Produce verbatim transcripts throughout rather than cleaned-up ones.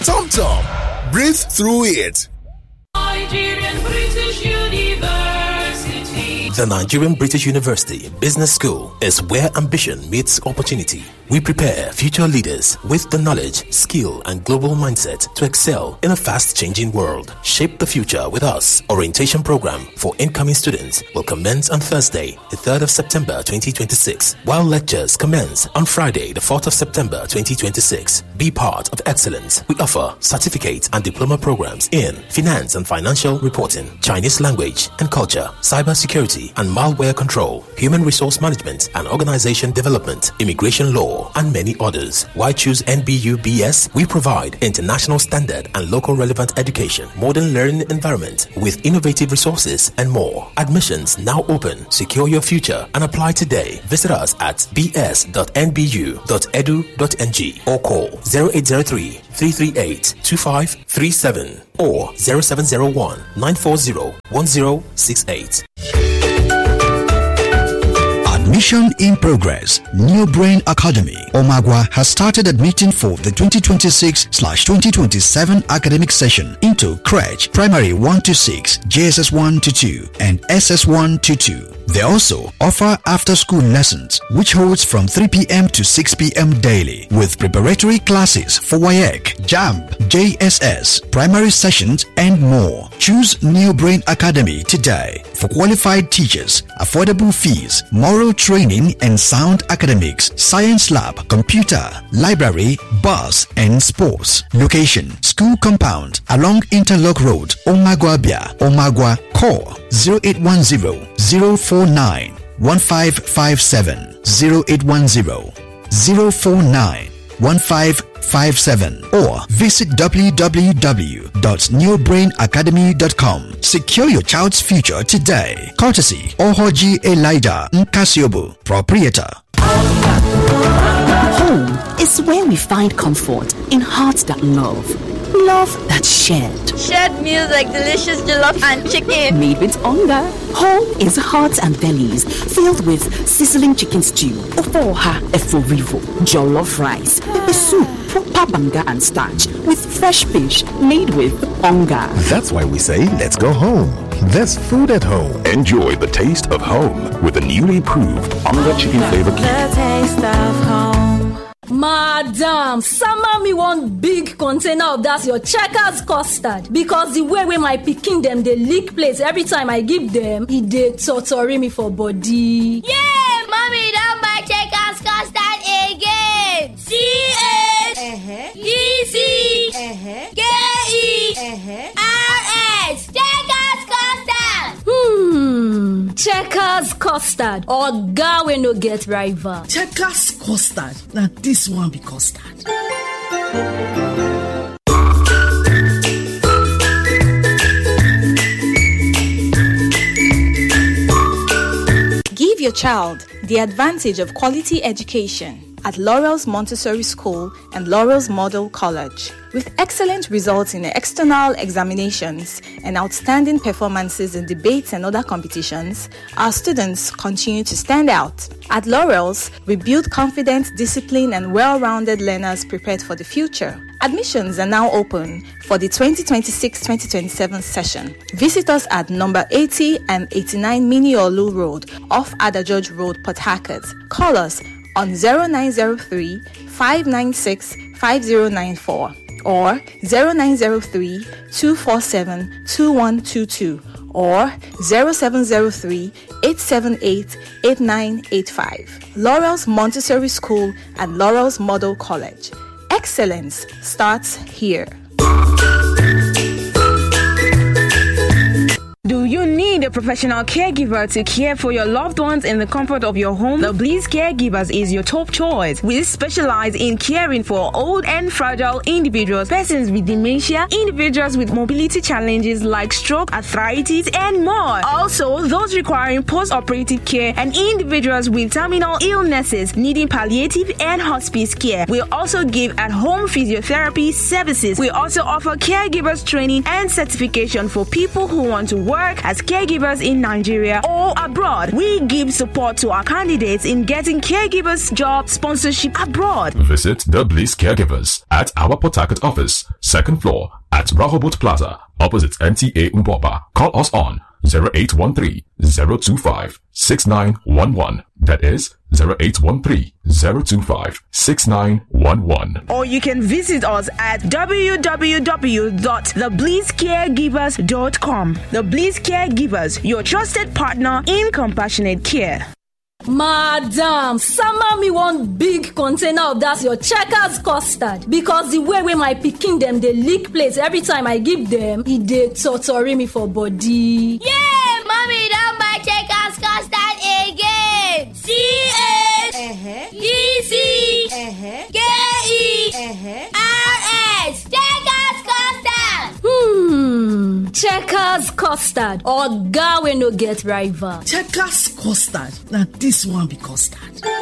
Tom Tom. Breathe through it. Nigerian British University. The Nigerian British University Business School is where ambition meets opportunity. We prepare future leaders with the knowledge, skill, and global mindset to excel in a fast-changing world. Shape the future with us. Orientation program for incoming students will commence on Thursday, the third of September twenty twenty-six, while lectures commence on Friday, the fourth of September twenty twenty-six. Be part of excellence. We offer certificate and diploma programs in finance and financial reporting, Chinese language and culture, cybersecurity and malware control, human resource management and organization development, immigration law, and many others. Why choose N B U B S? We provide international standard and local relevant education, modern learning environment with innovative resources and more. Admissions now open. Secure your future and apply today. Visit us at b s dot n b u dot e d u dot n g or call zero eight zero three, three three eight, two five three seven or zero seven zero one, nine four zero, one zero six eight. Admission in progress. New Brain Academy, Omagwa, has started admitting for the twenty twenty-six twenty twenty-seven academic session into Crèche Primary one to six, J S S one to two, and S S one to two. They also offer after-school lessons, which holds from three p.m. to six p.m. daily, with preparatory classes for W A E C, JAMB, J S S, primary sessions, and more. Choose New Brain Academy today for qualified teachers, affordable fees, moral training and sound academics, science lab, computer, library, bus, and sports. Location: school compound along Interlock Road, Omagwa, Omagwa. Call zero eight one zero, zero four nine, one five five seven, zero eight one zero, zero four nine, one five five seven or visit w w w dot new brain academy dot com. Secure your child's future today. Courtesy Ohoji Elijah Nkasiobu, proprietor. Home is where we find comfort in hearts that love. Love that's shared. Shared meals like delicious jollof and chicken. Made with hunger. Home is hearts and bellies filled with sizzling chicken stew, ofoha eforivo, jollof rice, pepper soup, proper banga and starch with fresh fish made with hunger. That's why we say let's go home. There's food at home. Enjoy the taste of home with the newly proved Onga Chicken Flavor Cube. The taste of home. Madam, sama me one big container of that your Checkers custard, because the way wey my pikin dem dey lick plate every time I give them, e dey totori me for body. Yay! Mommy don buy Checkers custard again. C H E C K E R S Checkers custard. Hmm, Checkers custard, oga wey no get rival. Checkers custard. Now this one be custard. Give your child the advantage of quality education at Laurel's Montessori School and Laurel's Model College. With excellent results in external examinations and outstanding performances in debates and other competitions, our students continue to stand out. At Laurel's, we build confident, disciplined, and well-rounded learners prepared for the future. Admissions are now open for the twenty twenty-six twenty twenty-seven session. Visit us at number eighty and eighty-nine Miniolu Road, off Ada George Road, Port Harcourt. Call us on zero nine zero three, five nine six, five zero nine four or zero nine zero three, two four seven, two one two two or zero seven zero three, eight seven eight, eight nine eight five. Laurel's Montessori School and Laurel's Model College. Excellence starts here. Do you need a professional caregiver to care for your loved ones in the comfort of your home? The Bliss Caregivers is your top choice. We specialize in caring for old and fragile individuals, persons with dementia, individuals with mobility challenges like stroke, arthritis, and more. Also, those requiring post-operative care and individuals with terminal illnesses needing palliative and hospice care. We also give at-home physiotherapy services. We also offer caregivers training and certification for people who want to work as caregivers in Nigeria or abroad. We give support to our candidates in getting caregivers job sponsorship abroad. Visit the Bliss Caregivers at our Port Harcourt office, second floor at Rehoboth Plaza, opposite N T A Mbopa. Call us on zero eight one three, zero two five, six nine one one. That is zero eight one three, zero two five, six nine one one. Or you can visit us at w w w dot the bliss caregivers dot com. The Bliss Caregivers, your trusted partner in compassionate care. Madam, sama me one big container of that your Checkers custard because the way wey my pikin dem dey lick plate every time I give them, e dey torture me for body. Yay! Mommy don buy Checkers custard again. C H E C K E R S Checkers custard. Hmm, Checkers custard. Oga wey no get rival. Checkers custard. Now this one be custard.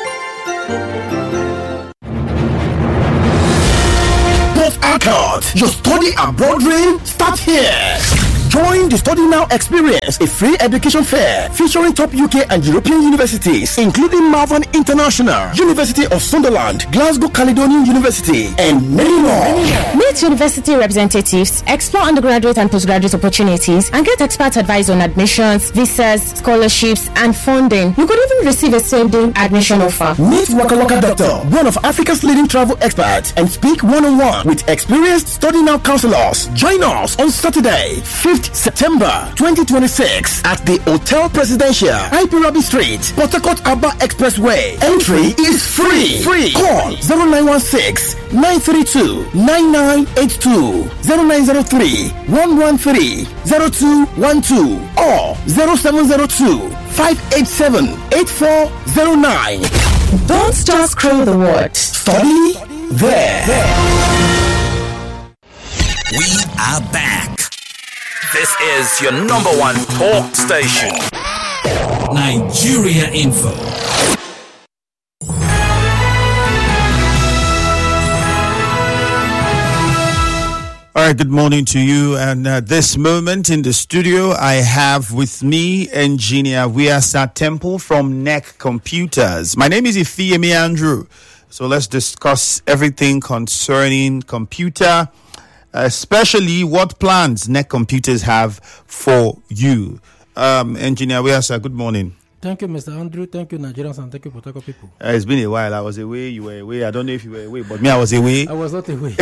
Port Harcourt, your study abroad dream start here. Join the Study Now Experience, a free education fair featuring top U K and European universities, including Malvern International, University of Sunderland, Glasgow Caledonian University, and many more. Meet university representatives, explore undergraduate and postgraduate opportunities, and get expert advice on admissions, visas, scholarships, and funding. You could even receive a same-day admission offer. Meet Waka Waka Doctor, one of Africa's leading travel experts, and speak one-on-one with experienced Study Now counselors. Join us on Saturday, fifth September twenty twenty-six at the Hotel Presidential, I P Rabi Street, Port Harcourt Aba Expressway. Entry is free. Free. Call zero nine one six, nine three two, nine nine eight two, zero nine zero three, one one three, zero two one two or zero seven zero two, five eight seven, eight four zero nine. Don't just scroll the word. Study there. We are back. This is your number one talk station, Nigeria Info. All right, good morning to you. And at this moment in the studio, I have with me engineer Wiasa Temple from N E C Computers. My name is Ifeemi Andrew. So let's discuss everything concerning computer, especially what plans N E C Computers have for you. Um, Engineer Wiasa, good morning. Thank you, Mister Andrew. Thank you, Nigerians, and thank you, Port Harcourt people. Uh, it's been a while. I was away. You were away. I don't know if you were away, but me, I was away. I was not away.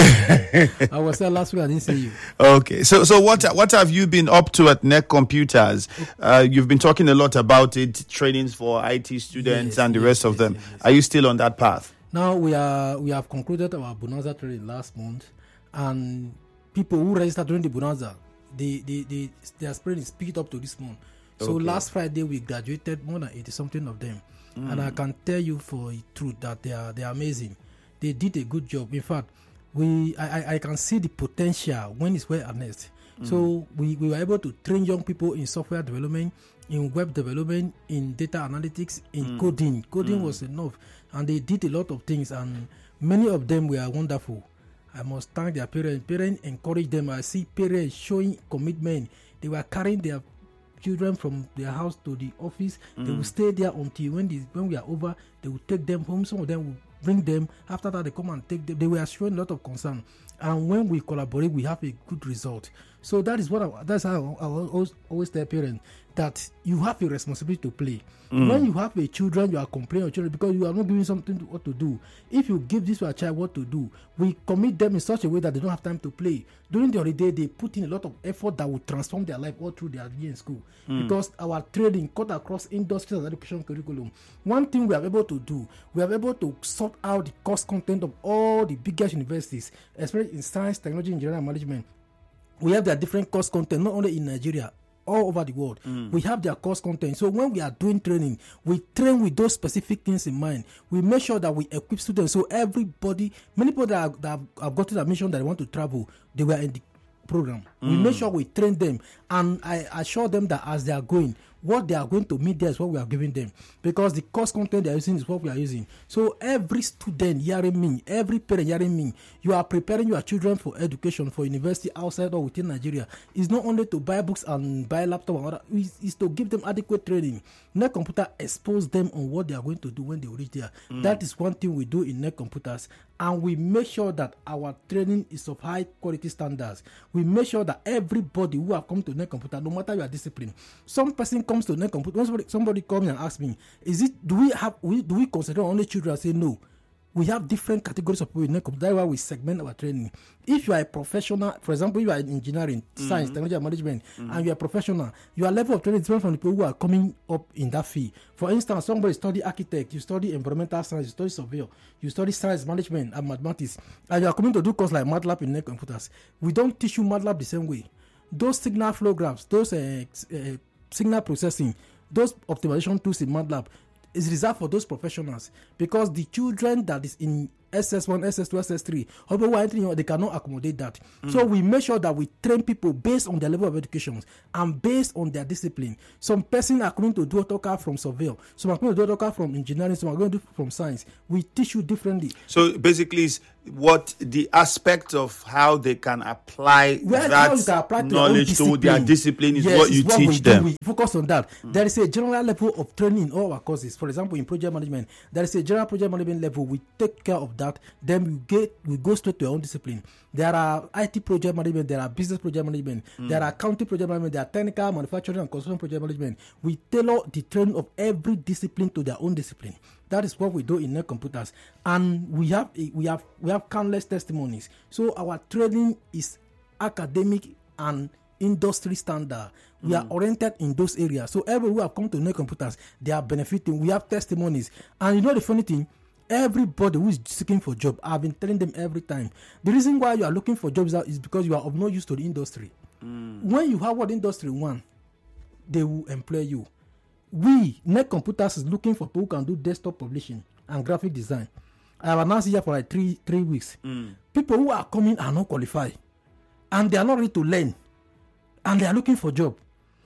I was there last week. I didn't see you. Okay. So, so what what have you been up to at N E C Computers? Uh, you've been talking a lot about it, trainings for I T students yes, and the yes, rest yes, of them. Yes, yes. Are you still on that path? Now we are. We have concluded our Bonanza training last month, and people who registered during the Bonanza, they they they their spirit is speed up to this month. So okay. Last Friday we graduated more than eighty something of them, mm. and I can tell you for the truth that they are they are amazing. They did a good job. In fact, we I, I can see the potential when it's well harnessed. Mm. So we, we were able to train young people in software development, in web development, in data analytics, in mm. coding. Coding mm. was enough, and they did a lot of things, and many of them were wonderful. I must thank their parents. Parents encouraged them. I see parents showing commitment. They were carrying their children from their house to the office. Mm. They will stay there until when this, when we are over, they will take them home. Some of them will bring them. After that, they come and take them. They were showing a lot of concern. And when we collaborate, we have a good result. So that is what I, that's how I always, always tell parents that you have a responsibility to play. Mm. When you have a children, you are complaining of children because you are not giving something to, what to do. If you give this to a child what to do, we commit them in such a way that they don't have time to play. During the holiday, they put in a lot of effort that will transform their life all through their year in school. Mm. Because our training cut across industries and education curriculum. One thing we are able to do, we are able to sort out the course content of all the biggest universities, especially in science, technology, engineering, and management. We have their different course content, not only in Nigeria, all over the world. Mm. We have their course content. So when we are doing training, we train with those specific things in mind. We make sure that we equip students. So everybody, many people that, are, that have, have gotten admission that want to travel, they were in the program. Mm. We make sure we train them, and I assure them that as they are going, what they are going to meet there is what we are giving them, because the course content they are using is what we are using. So every student hearing me, every parent hearing me, you are preparing your children for education, for university outside or within Nigeria. It's not only to buy books and buy laptop and other, it's, it's to give them adequate training. Net Computer expose them on what they are going to do when they reach there. Mm. That is one thing we do in Net Computers, and we make sure that our training is of high quality standards. We make sure that everybody who have come to Net Computer, no matter your discipline, some person comes to Net Computer, somebody, somebody comes and asks me, is it, do we have, we, do we consider only children? I say no. We have different categories of people in Net Computer. That's why we segment our training. If you are a professional, for example, you are in engineering, mm-hmm. science, technology, and management, mm-hmm. and you are a professional, your level of training is different from the people who are coming up in that field. For instance, somebody study architect, you study environmental science, you study surveyor, you study science management and mathematics, and you are coming to do course like MATLAB in Net Computers. We don't teach you MATLAB the same way. Those signal flow graphs, those uh, uh, signal processing, those optimization tools in MATLAB is reserved for those professionals, because the children that is in S S one, S S two, S S three, or people who are entering, they cannot accommodate that. Mm. So we make sure that we train people based on their level of education and based on their discipline. Some person are coming to do AutoCAD from surveyor, some are coming to do AutoCAD from engineering, some are going to do from science. We teach you differently. So basically, it's what the aspect of how they can apply well, that can apply to knowledge to their discipline is yes, what you what teach we them. Do. We focus on that. Mm. There is a general level of training in all our courses. For example, in project management, there is a general project management level. We take care of that. Then we get we go straight to our own discipline. There are I T project management, there are business project management, mm. there are accounting project management, there are technical, manufacturing, and construction project management. We tailor the training of every discipline to their own discipline. That is what we do in Net Computers, and we have we have we have countless testimonies. So our training is academic and industry standard. We mm. are oriented in those areas. So everyone who have come to Net Computers, they are benefiting. We have testimonies, and you know the funny thing. Everybody who is seeking for a job, I've been telling them every time, the reason why you are looking for jobs is because you are of no use to the industry. Mm. When you have what the industry want, they will employ you. We, Net Computers, is looking for people who can do desktop publishing and graphic design. I have announced here for like three three weeks. Mm. People who are coming are not qualified, and they are not ready to learn, and they are looking for job.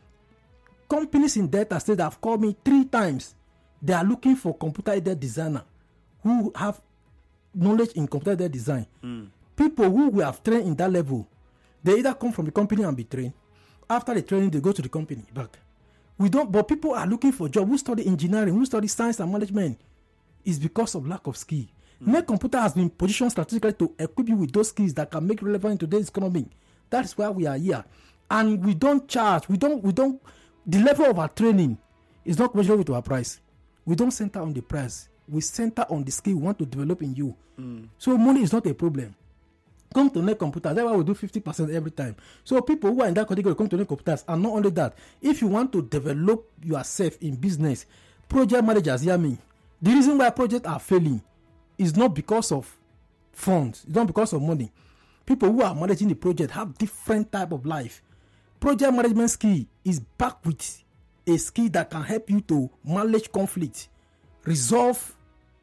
Companies in Delta State have called me three times. They are looking for computer-aided designer who have knowledge in computer design. Mm. People who we have trained in that level, they either come from the company and be trained. After the training, they go to the company back. We don't, but people are looking for jobs who study engineering, who study science and management. It's because of lack of skill. Mm. Net Computer has been positioned strategically to equip you with those skills that can make relevant in today's economy. That is why we are here, and we don't charge. We don't. We don't. The level of our training is not measured with our price. We don't center on the price. We center on the skill we want to develop in you. Mm. So money is not a problem. Come to Net Computers. That's why we do fifty percent every time. So people who are in that category come to Net Computers. And not only that, if you want to develop yourself in business, project managers hear me. The reason why projects are failing is not because of funds. It's not because of money. People who are managing the project have different type of life. Project management skill is backed with a skill that can help you to manage conflict, resolve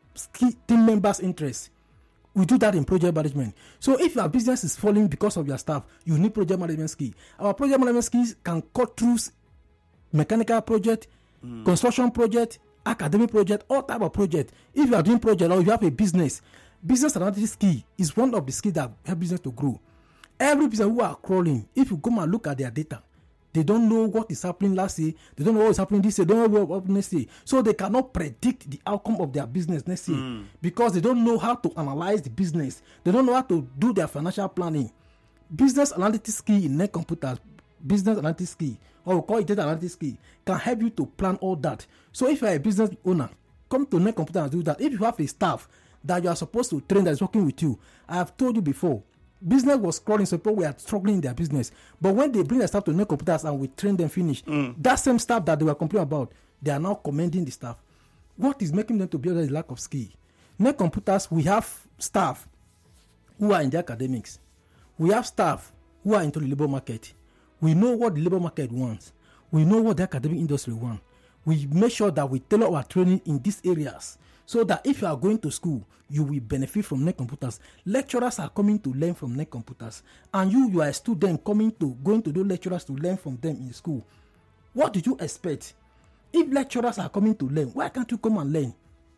team members' interests. We do that in project management. So if your business is falling because of your staff, you need project management skill. Our project management skills can cut through mechanical project, mm. construction project, academic project, all type of project. If you are doing project or you have a business, business analytics skill is one of the skills that help business to grow. Every business who are crawling, if you go and look at their data, they don't know what is happening last year. They don't know what is happening this year. They don't know what will happen next year. So they cannot predict the outcome of their business next year mm. because they don't know how to analyze the business. They don't know how to do their financial planning. Business analytics skill in Net Computers, business analytics skill, or we call it data analytics skill, can help you to plan all that. So if you are a business owner, come to Net Computers and do that. If you have a staff that you are supposed to train that is working with you, I have told you before, business was crawling, so people were struggling in their business. But when they bring their staff to Net Computers and we train them finish, mm. that same staff that they were complaining about, they are now commending the staff. What is making them to be able to lack of skill? Net Computers, we have staff who are in the academics. We have staff who are into the labor market. We know what the labor market wants. We know what the academic industry wants. We make sure that we tailor our training in these areas, so that if you are going to school, you will benefit from Net Computers. Lecturers are coming to learn from Net Computers. And you, you are a student coming to, going to do lecturers to learn from them in school. What did you expect? If lecturers are coming to learn, why can't you come and learn?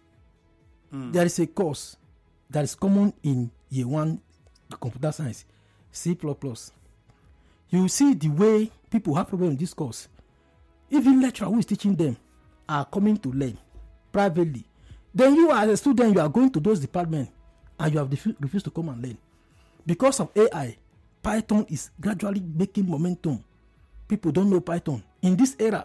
Mm. There is a course that is common in year one computer science, C plus plus. You see the way people have problems in this course. Even lecturer who is teaching them are coming to learn privately. Then you as a student, you are going to those departments and you have refu- refused to come and learn. Because of A I, Python is gradually making momentum. People don't know Python. In this era,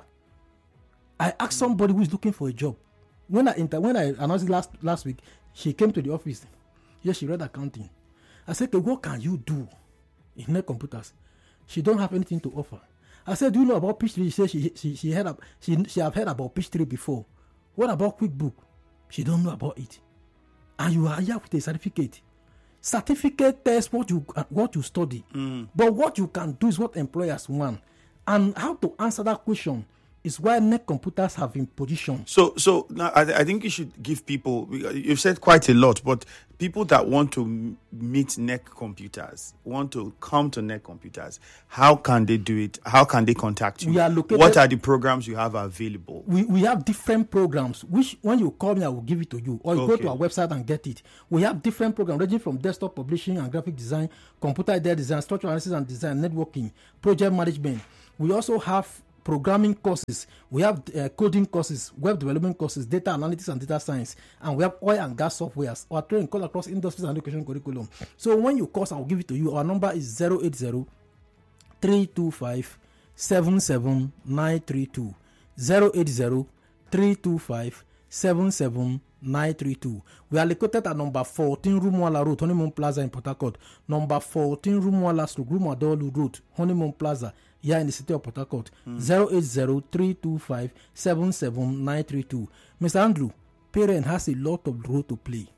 I asked somebody who is looking for a job. When I inter- when I announced it last, last week, she came to the office. Yes, she read accounting. I said, okay, what can you do in net computers? She don't have anything to offer. I said, do you know about Pitch three? She said she she she heard she she have heard about Pitch three before. What about QuickBook? She don't know about it. And you are here with a certificate. Certificate tells what you uh, what you study, mm. but what you can do is what employers want. And how to answer that question is why net computers have been positioned. So, so now I, I think you should give people. You've said quite a lot, but people that want to m- meet net computers, want to come to net computers, how can they do it? How can they contact you? We are located, what are the programs you have available? We we have different programs. Which when you call me, I will give it to you, or you okay. go to our website and get it. We have different programs ranging from desktop publishing and graphic design, computer design, structural analysis and design, networking, project management. We also have programming courses, we have uh, coding courses, web development courses, data analytics and data science, and we have oil and gas softwares. Our training call across industries and education curriculum. So when you call, I will give it to you. Our number is zero eight zero, three two five, seven seven nine three two. zero eight zero, three two five, seven seven nine three two. We are located at number fourteen Rumwala Road, Honeymoon Plaza in Port Harcourt. Number fourteen Rumwala Street, Rumadolu Road, Honeymoon Plaza, here in the city of Port Harcourt. Mm. zero eight zero, three two five, seven seven nine three two. Mister Andrew, parent has a lot of role to play.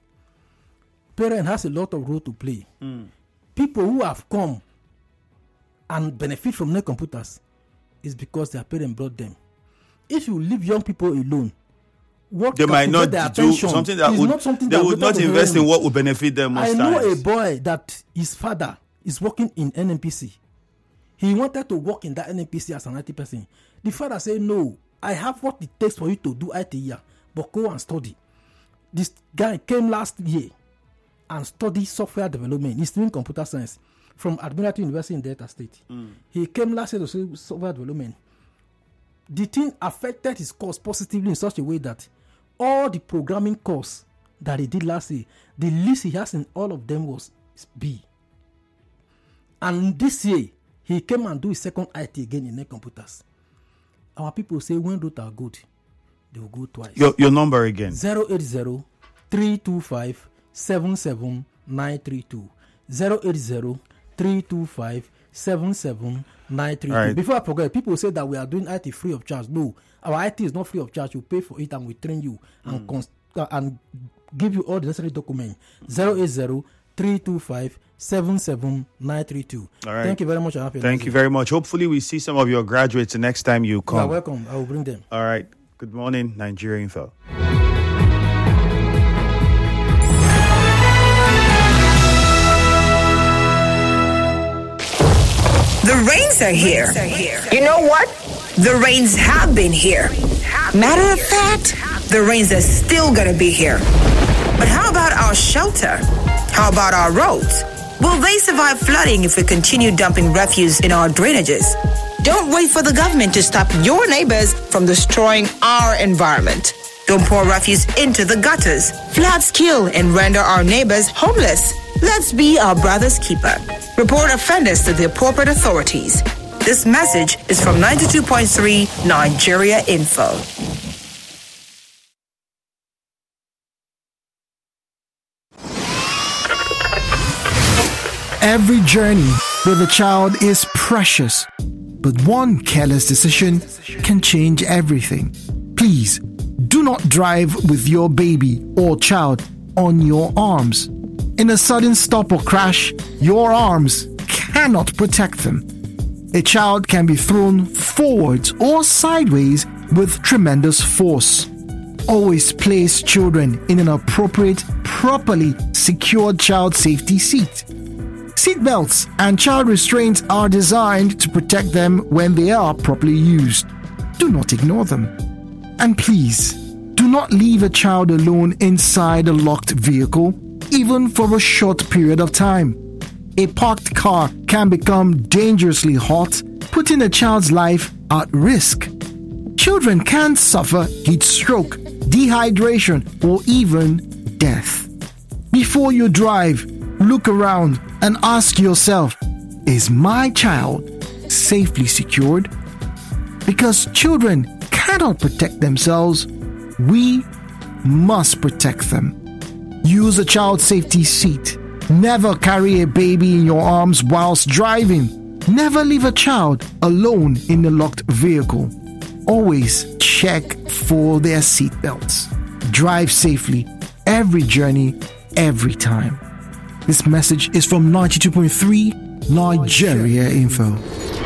Parent has a lot of role to play. Mm. People who have come and benefit from net computers is because their parent brought them. If you leave young people alone, what they might not do something that would not something they that would not invest in what would benefit them most I know times. A boy that his father is working in N N P C. He wanted to work in that N N P C as an I T person. The father said, no, I have what it takes for you to do I T here, but go and study. This guy came last year and studied software development. He's doing computer science from Admiralty University in Delta State. Mm. He came last year to study software development. The thing affected his course positively in such a way that all the programming course that he did last year, the least he has in all of them was B. And this year, he came and do his second I T again in net computers. Our people say when roads are good, they will go twice. Your your number again. zero eight zero, three two five, seven seven nine three two. zero eight zero, three two five, seven seven nine three two. Right. Before I forget, people say that we are doing I T free of charge. No, our I T is not free of charge. You pay for it and we train you and, mm. const- uh, and give you all the necessary documents. zero eight zero, three two five, seven seven nine three two. All right. Thank you very much. Thank you very much. Hopefully we see some of your graduates the next time you come. You are welcome. I will bring them. All right. Good morning, Nigeria Info. The rains are here. You know what? The rains have been here. Matter of fact, the rains are still gonna be here. But how about our shelter? How about our roads? Will they survive flooding if we continue dumping refuse in our drainages? Don't wait for the government to stop your neighbors from destroying our environment. Don't pour refuse into the gutters. Floods kill and render our neighbors homeless. Let's be our brother's keeper. Report offenders to the appropriate authorities. This message is from ninety-two point three Nigeria Info. Every journey with a child is precious, but one careless decision can change everything. Please, do not drive with your baby or child on your arms. In a sudden stop or crash, your arms cannot protect them. A child can be thrown forwards or sideways with tremendous force. Always place children in an appropriate, properly secured child safety seat. Seatbelts and child restraints are designed to protect them when they are properly used. Do not ignore them. And please, do not leave a child alone inside a locked vehicle, even for a short period of time. A parked car can become dangerously hot, putting a child's life at risk. Children can suffer heat stroke, dehydration, or even death. Before you drive, look around and ask yourself, is my child safely secured? Because children cannot protect themselves, we must protect them. Use a child safety seat. Never carry a baby in your arms whilst driving. Never leave a child alone in a locked vehicle. Always check for their seatbelts. Drive safely every journey, every time. This message is from ninety-two point three Nigeria Info.